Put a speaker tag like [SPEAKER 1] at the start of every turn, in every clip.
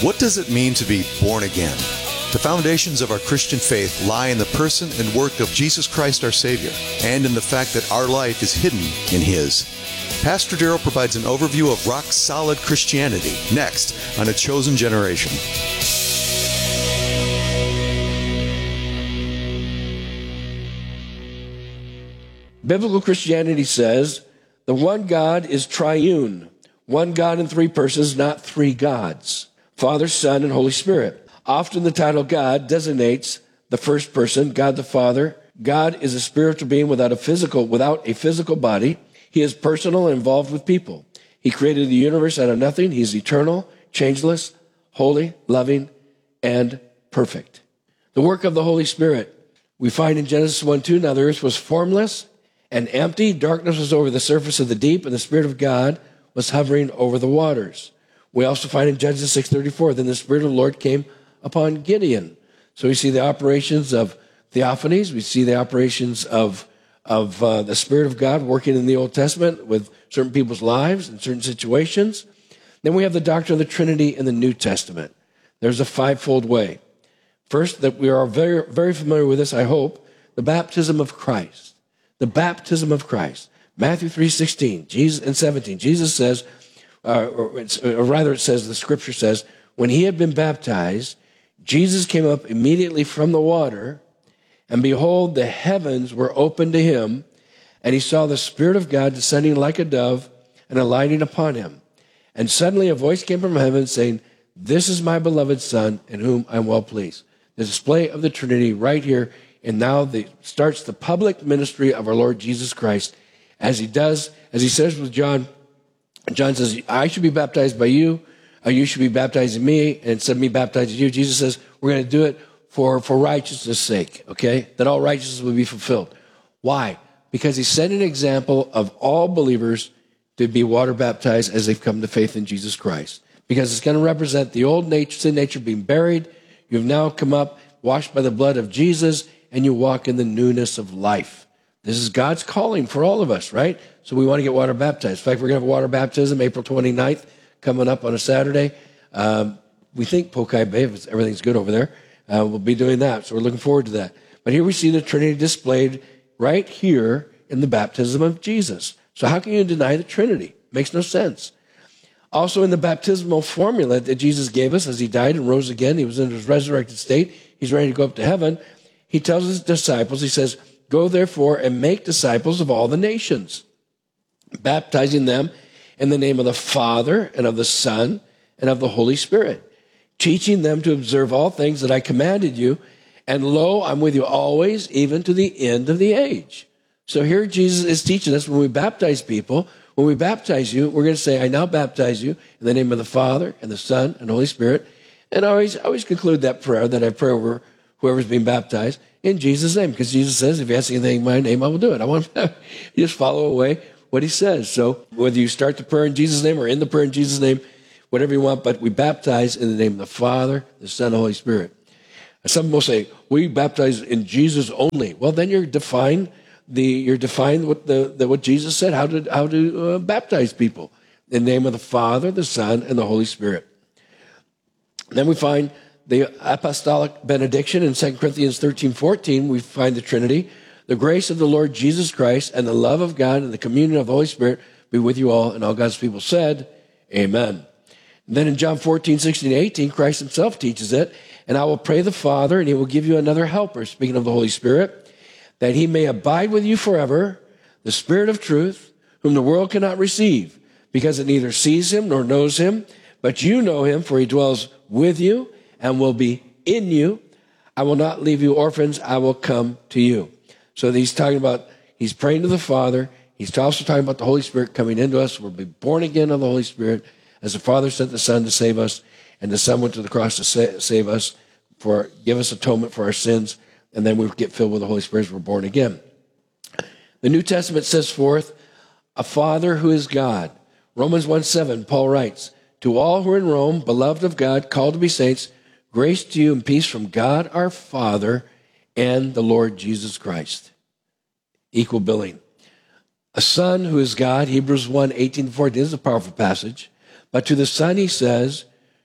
[SPEAKER 1] What does it mean to be born again? The foundations of our Christian faith lie in the person and work of Jesus Christ our Savior, and in the fact that our life is hidden in His. Pastor Darrell provides an overview of rock-solid Christianity next on A Chosen Generation.
[SPEAKER 2] Biblical Christianity says the one God is triune, one God in three persons, not three gods, Father, Son, and Holy Spirit. Often the title God designates the first person, God the Father. God is a spiritual being without a physical body. He is personal and involved with people. He created the universe out of nothing. He is eternal, changeless, holy, loving, and perfect. The work of the Holy Spirit we find in Genesis 1:2. Now the earth was formless and empty. Darkness was over the surface of the deep, and the Spirit of God was hovering over the waters. We also find in Genesis 6:34, then the Spirit of the Lord came upon Gideon. So we see the operations of theophanies. We see the operations of the Spirit of God working in the Old Testament with certain people's lives and certain situations. Then we have the doctrine of the Trinity in the New Testament. There's a fivefold way. First, that we are very, very familiar with this, I hope, the baptism of Christ. The baptism of Christ. Matthew 3:16, Jesus and 17. Jesus says, it says, the scripture says, when he had been baptized, Jesus came up immediately from the water, and behold, the heavens were opened to him, and he saw the Spirit of God descending like a dove and alighting upon him. And suddenly a voice came from heaven saying, this is my beloved Son, in whom I'm well pleased. The display of the Trinity right here, and now starts the public ministry of our Lord Jesus Christ, as he says with John. John says, I should be baptized by you, you should be baptizing me, and instead of me baptizing you, Jesus says, we're going to do it for righteousness' sake, okay? That all righteousness will be fulfilled. Why? Because he set an example of all believers to be water baptized as they've come to faith in Jesus Christ. Because it's going to represent the old sin nature being buried. You've now come up, washed by the blood of Jesus, and you walk in the newness of life. This is God's calling for all of us, right? So we want to get water baptized. In fact, we're going to have water baptism April 29th, coming up on a Saturday. We think Pokai Bay, if everything's good over there, we'll be doing that. So we're looking forward to that. But here we see the Trinity displayed right here in the baptism of Jesus. So how can you deny the Trinity? Makes no sense. Also in the baptismal formula that Jesus gave us as he died and rose again, he was in his resurrected state, he's ready to go up to heaven. He tells his disciples, he says, go therefore and make disciples of all the nations, baptizing them in the name of the Father and of the Son and of the Holy Spirit, teaching them to observe all things that I commanded you. And lo, I'm with you always, even to the end of the age. So here Jesus is teaching us when we baptize people, when we baptize you, we're going to say, I now baptize you in the name of the Father and the Son and the Holy Spirit. And I always conclude that prayer that I pray over whoever's being baptized in Jesus' name. Because Jesus says, if you ask anything in my name, I will do it. I want you just follow away what he says. So whether you start the prayer in Jesus' name or end the prayer in Jesus' name, whatever you want, but we baptize in the name of the Father, the Son, and the Holy Spirit. And some will say, we baptize in Jesus only. Well, then you're defined what Jesus said, how to baptize people in the name of the Father, the Son, and the Holy Spirit. And then we find the apostolic benediction in 2 Corinthians 13:14. We find the Trinity. The grace of the Lord Jesus Christ and the love of God and the communion of the Holy Spirit be with you all. And all God's people said, amen. And then in John 14:16-18, Christ himself teaches it. And I will pray the Father, and he will give you another helper, speaking of the Holy Spirit, that he may abide with you forever, the Spirit of truth, whom the world cannot receive, because it neither sees him nor knows him, but you know him, for he dwells with you and will be in you. I will not leave you orphans, I will come to you. So he's praying to the Father. He's also talking about the Holy Spirit coming into us. We'll be born again of the Holy Spirit, as the Father sent the Son to save us, and the Son went to the cross to save us, give us atonement for our sins, and then we get filled with the Holy Spirit as we're born again. The New Testament sets forth a Father who is God. Romans 1:7, Paul writes, to all who are in Rome, beloved of God, called to be saints, grace to you and peace from God our Father and the Lord Jesus Christ. Equal billing. A Son who is God, Hebrews 1:18-14, this is a powerful passage. But to the Son he says,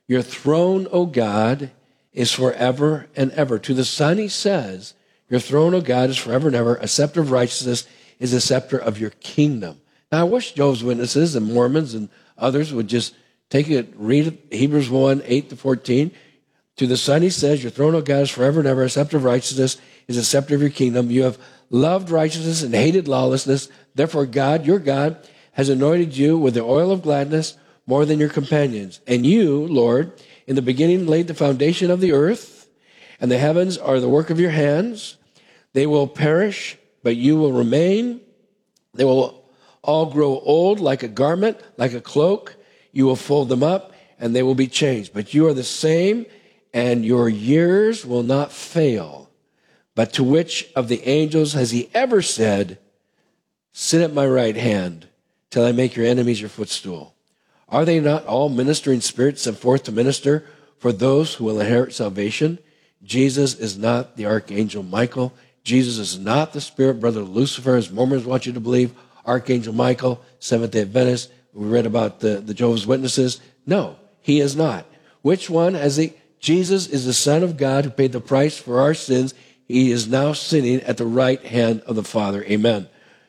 [SPEAKER 2] Your throne, O God, is forever and ever. To the Son, he says, your throne, O God, is forever and ever. A scepter of righteousness is a scepter of your kingdom. Now, I wish Jehovah's Witnesses and Mormons and others would just take it, read Hebrews 1, 8-14. To the Son, he says, your throne, O God, is forever and ever. A scepter of righteousness is a scepter of your kingdom. You have loved righteousness and hated lawlessness. Therefore, God, your God, has anointed you with the oil of gladness more than your companions. And you, Lord, in the beginning laid the foundation of the earth, and the heavens are the work of your hands. They will perish, but you will remain. They will all grow old like a garment, like a cloak. You will fold them up, and they will be changed. But you are the same, and your years will not fail. But to which of the angels has he ever said, sit at my right hand till I make your enemies your footstool? Are they not all ministering spirits sent forth to minister for those who will inherit salvation? Jesus is not the archangel Michael. Jesus is not the spirit brother Lucifer, as Mormons want you to believe. Archangel Michael, Seventh-day Adventist. We read about the Jehovah's Witnesses. No, he is not. Which one? Jesus is the Son of God who paid the price for our sins. He is now sitting at the right hand of the Father. Amen.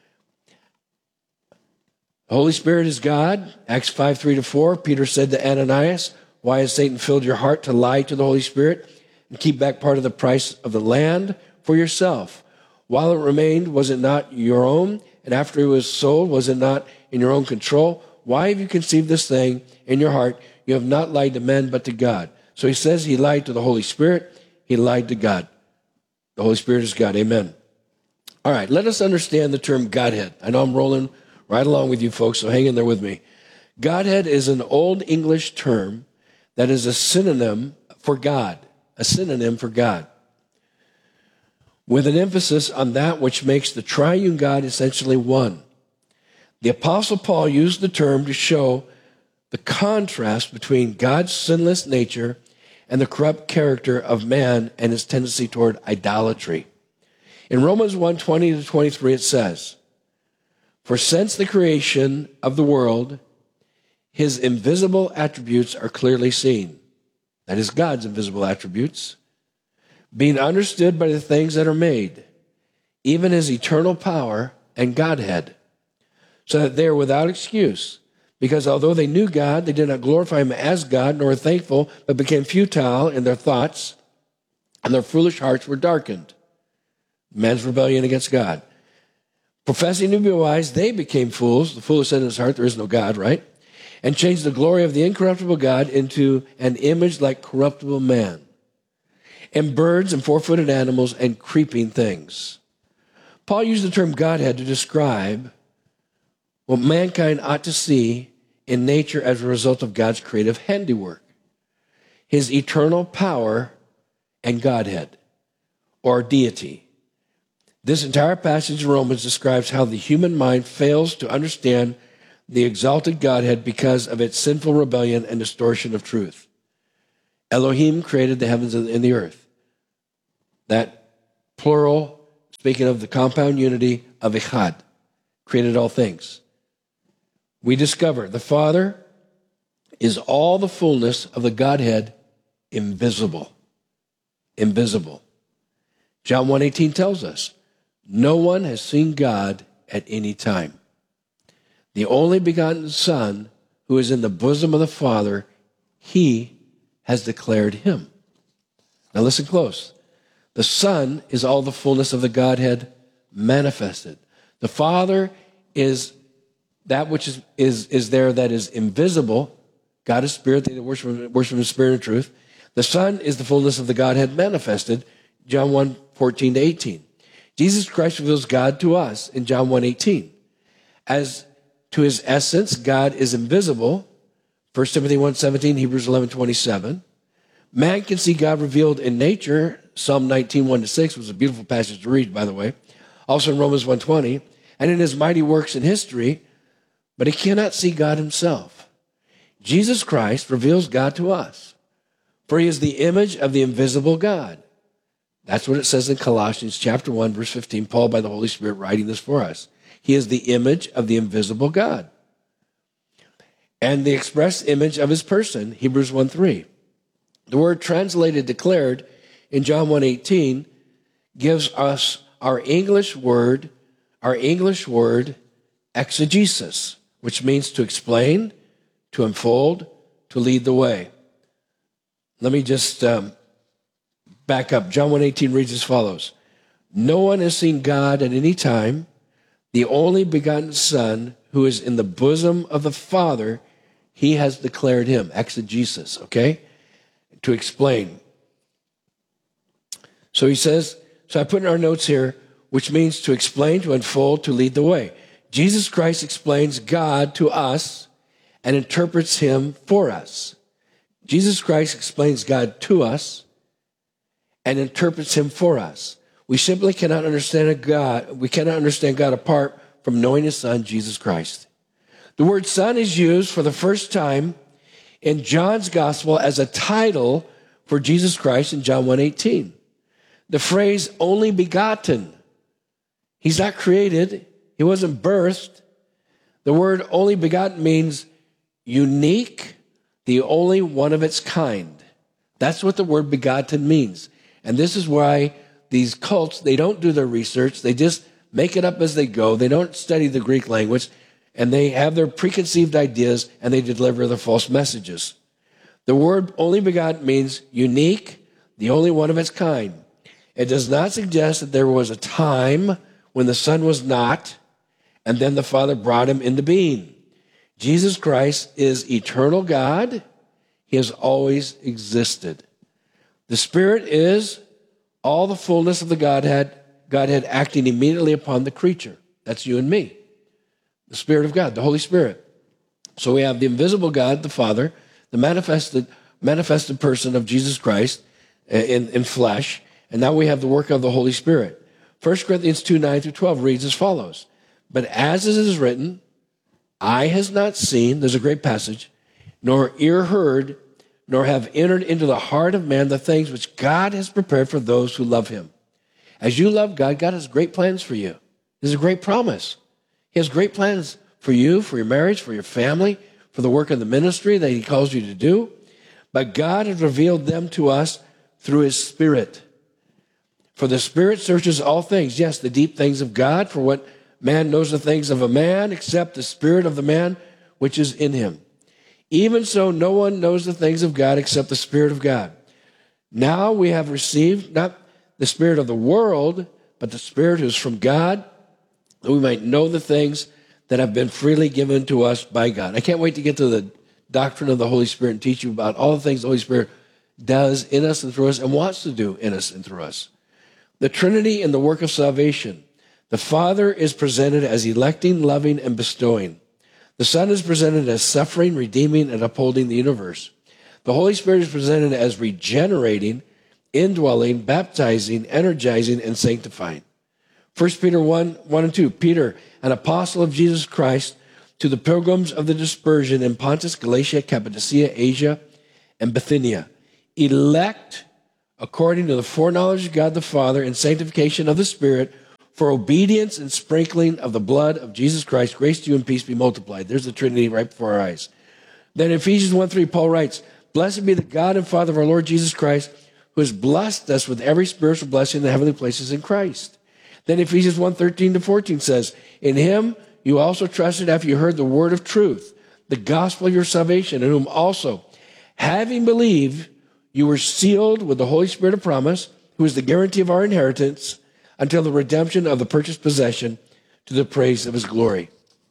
[SPEAKER 2] The Holy Spirit is God. Acts 5:3-4. Peter said to Ananias, why has Satan filled your heart to lie to the Holy Spirit and keep back part of the price of the land for yourself? While it remained, was it not your own? And after it was sold, was it not in your own control? Why have you conceived this thing in your heart? You have not lied to men, but to God. So he says he lied to the Holy Spirit. He lied to God. The Holy Spirit is God. Amen. All right, let us understand the term Godhead. I know I'm rolling right along with you folks, so hang in there with me. Godhead is an Old English term that is a synonym for God, with an emphasis on that which makes the triune God essentially one. The Apostle Paul used the term to show the contrast between God's sinless nature and the corrupt character of man and his tendency toward idolatry. In Romans 1:20-23 it says, for since the creation of the world, his invisible attributes are clearly seen. That is God's invisible attributes, being understood by the things that are made, even his eternal power and Godhead, so that they are without excuse. Because although they knew God, they did not glorify him as God, nor were thankful, but became futile in their thoughts, and their foolish hearts were darkened. Man's rebellion against God. Professing to be wise, they became fools. The fool said in his heart, there is no God, right? And changed the glory of the incorruptible God into an image like corruptible man, and birds and four-footed animals and creeping things. Paul used the term Godhead to describe what mankind ought to see in nature as a result of God's creative handiwork. His eternal power and Godhead, or deity. This entire passage in Romans describes how the human mind fails to understand the exalted Godhead because of its sinful rebellion and distortion of truth. Elohim created the heavens and the earth. That plural, speaking of the compound unity of Echad, created all things. We discover the Father is all the fullness of the Godhead, invisible. Invisible. John 1:18 tells us, no one has seen God at any time. The only begotten Son, who is in the bosom of the Father, he has declared him. Now listen close. The Son is all the fullness of the Godhead manifested. The Father is that which is there that is invisible. God is spirit, they that worship in spirit and truth. The Son is the fullness of the Godhead manifested, John 1:14-18. Jesus Christ reveals God to us in John 1:18. As to his essence, God is invisible, 1 Timothy 1:17, Hebrews 11:27. Man can see God revealed in nature, Psalm 19:1-6 was a beautiful passage to read, by the way. Also in Romans 1:20, and in his mighty works in history, but he cannot see God himself. Jesus Christ reveals God to us, for he is the image of the invisible God. That's what it says in Colossians chapter 1, verse 15, Paul by the Holy Spirit writing this for us. He is the image of the invisible God. and the express image of his person, Hebrews 1:3. The word translated declared in John 1:18 gives us our English word exegesis, which means to explain, to unfold, to lead the way. Let me just back up. John 1:18 reads as follows. No one has seen God at any time. The only begotten Son, who is in the bosom of the Father, he has declared him. Exegesis, okay? To explain. So he says, so I put in our notes here, which means to explain, to unfold, to lead the way. Jesus Christ explains God to us and interprets him for us. Jesus Christ explains God to us and interprets him for us. We simply cannot understand God. We cannot understand God apart from knowing his Son, Jesus Christ. The word Son is used for the first time in John's gospel as a title for Jesus Christ in John 1:18. The phrase only begotten. He's not created. He wasn't birthed. The word only begotten means unique, the only one of its kind. That's what the word begotten means. And this is why these cults, they don't do their research. They just make it up as they go. They don't study the Greek language, and they have their preconceived ideas, and they deliver the false messages. The word only begotten means unique, the only one of its kind. It does not suggest that there was a time when the Son was not, and then the Father brought him into being. Jesus Christ is eternal God. He has always existed. The Spirit is all the fullness of the Godhead acting immediately upon the creature. That's you and me. The Spirit of God, the Holy Spirit. So we have the invisible God, the Father, the manifested person of Jesus Christ in flesh, and now we have the work of the Holy Spirit. 1 Corinthians 2:9-12 reads as follows. But as it is written, eye has not seen, there's a great passage, nor ear heard, nor have entered into the heart of man the things which God has prepared for those who love him. As you love God, God has great plans for you. There's a great promise. He has great plans for you, for your marriage, for your family, for the work of the ministry that he calls you to do. But God has revealed them to us through his Spirit. For the Spirit searches all things, yes, the deep things of God, for what man knows the things of a man except the spirit of the man which is in him. Even so, no one knows the things of God except the Spirit of God. Now we have received not the spirit of the world, but the Spirit who is from God, that we might know the things that have been freely given to us by God. I can't wait to get to the doctrine of the Holy Spirit and teach you about all the things the Holy Spirit does in us and through us and wants to do in us and through us. The Trinity in the work of salvation. The Father is presented as electing, loving, and bestowing. The Son is presented as suffering, redeeming, and upholding the universe. The Holy Spirit is presented as regenerating, indwelling, baptizing, energizing, and sanctifying. 1 Peter 1:1-2. Peter, an apostle of Jesus Christ, to the pilgrims of the dispersion in Pontus, Galatia, Cappadocia, Asia, and Bithynia, elect according to the foreknowledge of God the Father and sanctification of the Spirit, for obedience and sprinkling of the blood of Jesus Christ, grace to you and peace be multiplied. There's the Trinity right before our eyes. Then Ephesians 1:3, Paul writes, blessed be the God and Father of our Lord Jesus Christ, who has blessed us with every spiritual blessing in the heavenly places in Christ. Then Ephesians 1:13-14 says, in him you also trusted after you heard the word of truth, the gospel of your salvation, in whom also, having believed, you were sealed with the Holy Spirit of promise, who is the guarantee of our inheritance until the redemption of the purchased possession to the praise of his glory.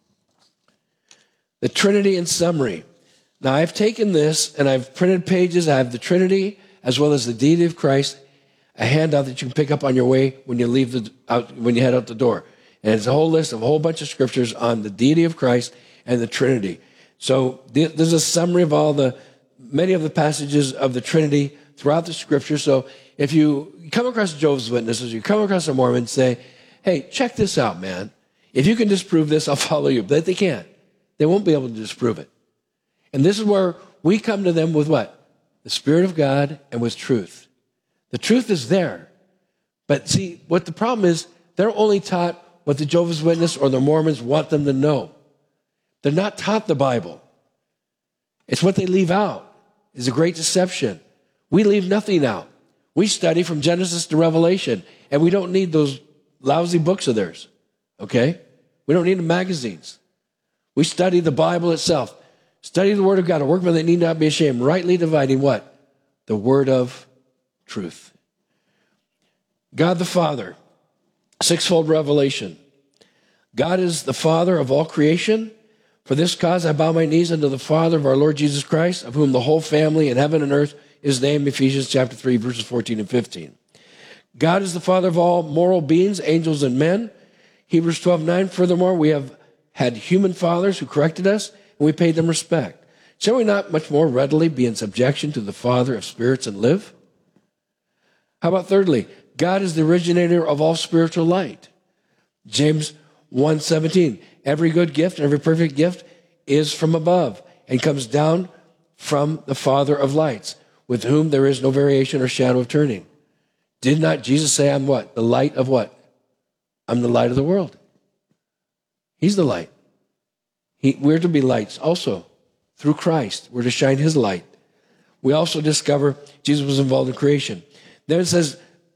[SPEAKER 2] The Trinity in summary. Now, I've taken this and I've printed pages. I have the Trinity as well as the deity of Christ, a handout that you can pick up on your way when you when you head out the door. And it's a whole list of a whole bunch of scriptures on the deity of Christ and the Trinity. So there's a summary of many of the passages of the Trinity throughout the scripture. So if you come across Jehovah's Witnesses, you come across a Mormon, say, hey, check this out, man. If you can disprove this, I'll follow you. But they can't. They won't be able to disprove it. And this is where we come to them with what? The Spirit of God and with truth. The truth is there. But see, what the problem is, they're only taught what the Jehovah's Witnesses or the Mormons want them to know. They're not taught the Bible. It's what they leave out. It's a great deception. We leave nothing out. We study from Genesis to Revelation, and we don't need those lousy books of theirs, okay? We don't need the magazines. We study the Bible itself. Study the Word of God, a workman that need not be ashamed, rightly dividing what? The word of truth. God the Father, sixfold revelation. God is the Father of all creation. For this cause I bow my knees unto the Father of our Lord Jesus Christ, of whom the whole family in heaven and earth is named, Ephesians chapter 3, verses 14 and 15. God is the Father of all moral beings, angels and men. Hebrews 12:9. Furthermore, we have had human fathers who corrected us, and we paid them respect. Shall we not much more readily be in subjection to the Father of spirits and live? How about thirdly, God is the originator of all spiritual light. James 1:17. Every good gift and every perfect gift is from above and comes down from the Father of lights, with whom there is no variation or shadow of turning. Did not Jesus say, I'm what? The light of what? I'm the light of the world. He's the light. We're to be lights also. Through Christ, we're to shine his light. We also discover Jesus was involved in creation. Then it says,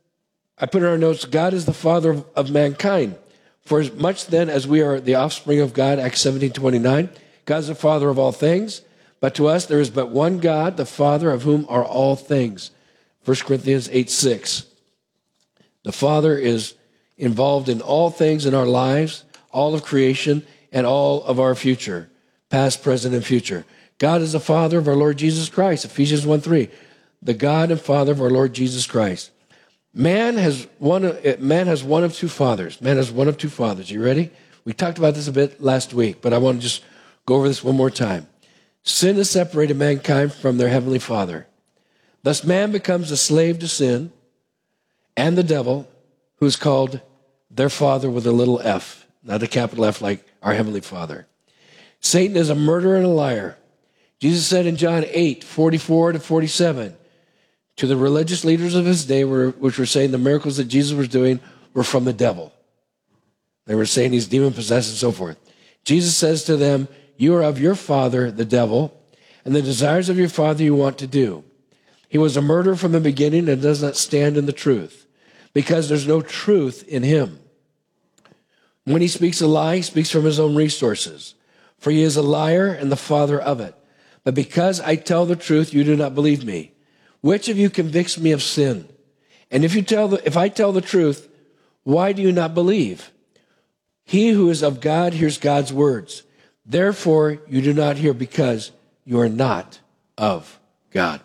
[SPEAKER 2] I put in our notes, God is the Father of mankind. For as much then as we are the offspring of God, Acts 17:29, God is the Father of all things. But to us there is but one God, the Father of whom are all things. 1 Corinthians 8:6. The Father is involved in all things in our lives, all of creation, and all of our future, past, present, and future. God is the Father of our Lord Jesus Christ, Ephesians 1:3. The God and Father of our Lord Jesus Christ. Man has one of two fathers. Man has one of two fathers. You ready? We talked about this a bit last week, but I want to just go over this one more time. Sin has separated mankind from their heavenly Father. Thus man becomes a slave to sin and the devil, who is called their father with a little f, not a capital F like our heavenly Father. Satan is a murderer and a liar. Jesus said in John 8:44-47, to the religious leaders of his day, which were saying the miracles that Jesus was doing were from the devil. They were saying he's demon-possessed and so forth. Jesus says to them, you are of your father, the devil, and the desires of your father you want to do. He was a murderer from the beginning and does not stand in the truth, because there's no truth in him. When he speaks a lie, he speaks from his own resources, for he is a liar and the father of it. But because I tell the truth, you do not believe me. Which of you convicts me of sin? And if I tell the truth, why do you not believe? He who is of God hears God's words. Therefore, you do not hear, because you are not of God.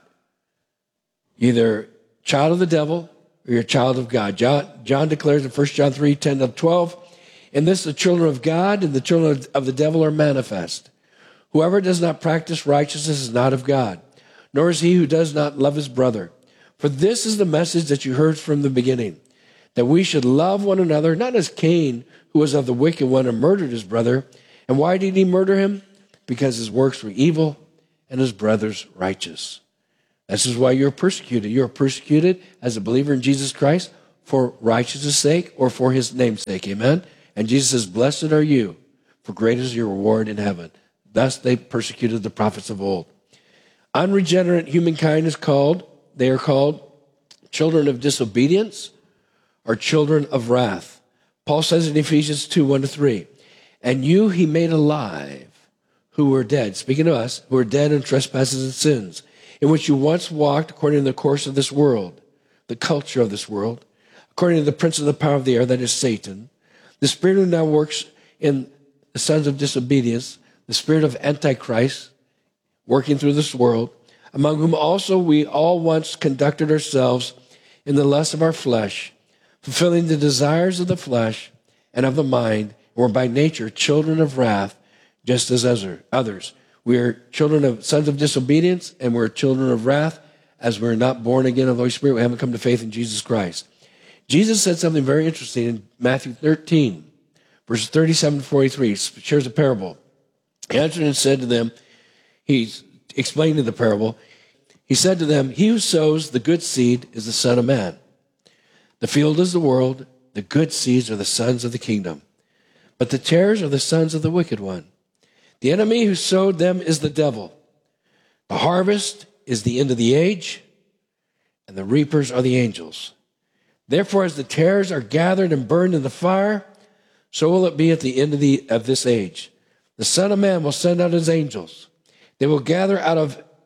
[SPEAKER 2] Either child of the devil or you're a child of God. John declares in 1 John 3:10-12, in this the children of God and the children of the devil are manifest. Whoever does not practice righteousness is not of God, nor is he who does not love his brother. For this is the message that you heard from the beginning, that we should love one another, not as Cain, who was of the wicked one and murdered his brother. And why did he murder him? Because his works were evil and his brother's righteous. This is why you're persecuted. You're persecuted as a believer in Jesus Christ for righteousness' sake or for his name's sake. Amen? And Jesus says, blessed are you, for great is your reward in heaven. Thus they persecuted the prophets of old. Unregenerate humankind they are called children of disobedience or children of wrath. Paul says in Ephesians 2:1-3, and you he made alive who were dead, speaking to us, who were dead in trespasses and sins, in which you once walked according to the course of this world, the culture of this world, according to the prince of the power of the air, that is Satan, the spirit who now works in the sons of disobedience, the spirit of Antichrist, working through this world, among whom also we all once conducted ourselves in the lust of our flesh, fulfilling the desires of the flesh and of the mind, and were by nature children of wrath, just as others. We are children of sons of disobedience, and we're children of wrath, as we're not born again of the Holy Spirit. We haven't come to faith in Jesus Christ. Jesus said something very interesting in Matthew 13, verses 37-43. He shares a parable. He answered and said to them, he's explaining the parable. He said to them, he who sows the good seed is the Son of Man. The field is the world. The good seeds are the sons of the kingdom. But the tares are the sons of the wicked one. The enemy who sowed them is the devil. The harvest is the end of the age, and the reapers are the angels. Therefore, as the tares are gathered and burned in the fire, so will it be at the end of this age. The Son of Man will send out his angels. They will gather out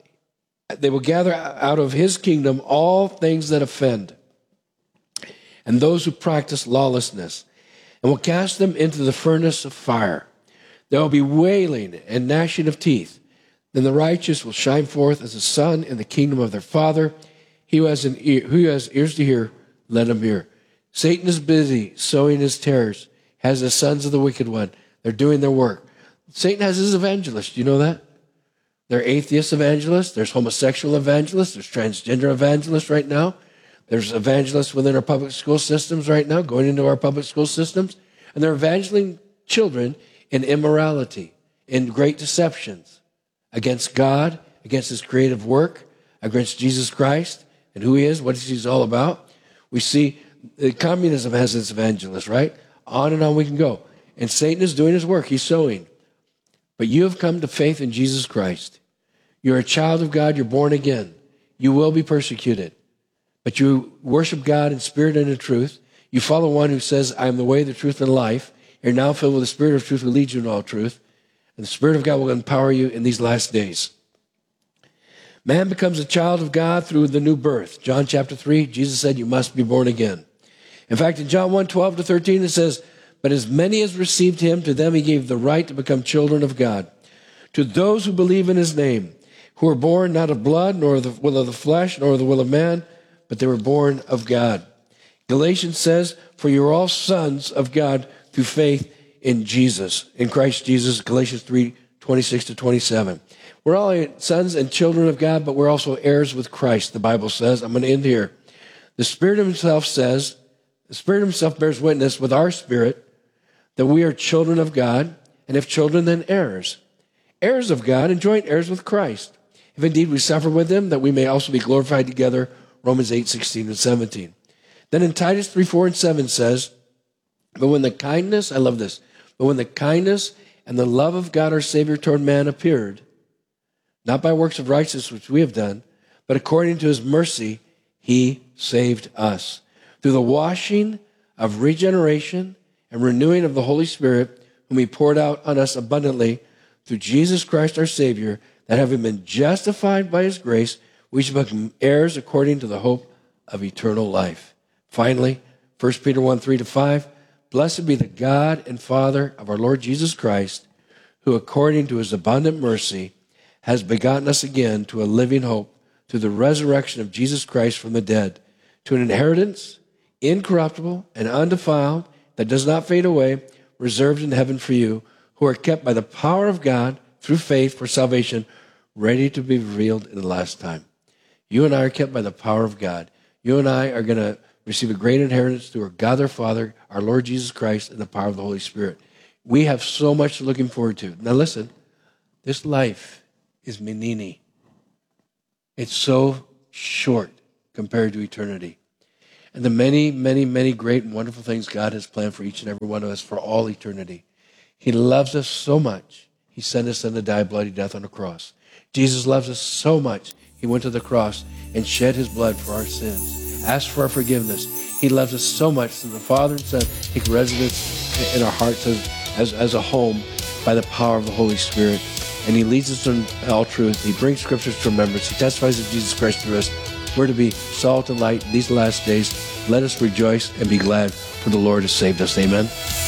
[SPEAKER 2] of his kingdom all things that offend, and those who practice lawlessness, and will cast them into the furnace of fire. There will be wailing and gnashing of teeth. Then the righteous will shine forth as the sun in the kingdom of their Father. He who has ears to hear, let him hear. Satan is busy sowing his tares, has the sons of the wicked one. They're doing their work. Satan has his evangelists. Do you know that? There are atheist evangelists. There's homosexual evangelists. There's transgender evangelists right now. There's evangelists within our public school systems right now, going into our public school systems. And they're evangelizing children in immorality, in great deceptions against God, against his creative work, against Jesus Christ and who he is, what he's all about. We see communism has its evangelists, right? On and on we can go. And Satan is doing his work. He's sowing. But you have come to faith in Jesus Christ. You're a child of God. You're born again. You will be persecuted. But you worship God in spirit and in truth. You follow one who says, I am the way, the truth, and life. You're now filled with the Spirit of truth who leads you in all truth. And the Spirit of God will empower you in these last days. Man becomes a child of God through the new birth. John chapter 3, Jesus said, you must be born again. In fact, in John 1:12-13, it says, but as many as received him, to them he gave the right to become children of God. To those who believe in his name, who were born not of blood, nor of the will of the flesh, nor of the will of man, but they were born of God. Galatians says, for you are all sons of God through faith in Jesus, in Christ Jesus, Galatians 3:26-27. We're all sons and children of God, but we're also heirs with Christ, the Bible says. I'm going to end here. The Spirit himself says, the Spirit himself bears witness with our spirit that we are children of God, and if children, then heirs. Heirs of God and joint heirs with Christ. If indeed we suffer with him, that we may also be glorified together, Romans 8:16-17. Then in Titus 3:4-7 says, but when the kindness, I love this, but when the kindness and the love of God our Savior toward man appeared, not by works of righteousness which we have done, but according to his mercy, he saved us through the washing of regeneration and renewing of the Holy Spirit, whom he poured out on us abundantly through Jesus Christ our Savior, that having been justified by his grace, we should become heirs according to the hope of eternal life. Finally, 1 Peter 1:3-5, blessed be the God and Father of our Lord Jesus Christ, who according to his abundant mercy has begotten us again to a living hope through the resurrection of Jesus Christ from the dead, to an inheritance incorruptible and undefiled, that does not fade away, reserved in heaven for you, who are kept by the power of God through faith for salvation, ready to be revealed in the last time. You and I are kept by the power of God. You and I are going to receive a great inheritance through our God our Father, our Lord Jesus Christ, and the power of the Holy Spirit. We have so much to looking forward to. Now listen, this life is menini. It's so short compared to eternity. And the many, many, many great and wonderful things God has planned for each and every one of us for all eternity. He loves us so much, he sent his son to die a bloody death on a cross. Jesus loves us so much, he went to the cross and shed his blood for our sins, asked for our forgiveness. He loves us so much that the Father and Son take residence in our hearts as a home by the power of the Holy Spirit. And he leads us in all truth. He brings scriptures to remembrance. He testifies of Jesus Christ through us. We're to be salt and light in these last days. Let us rejoice and be glad, for the Lord has saved us. Amen.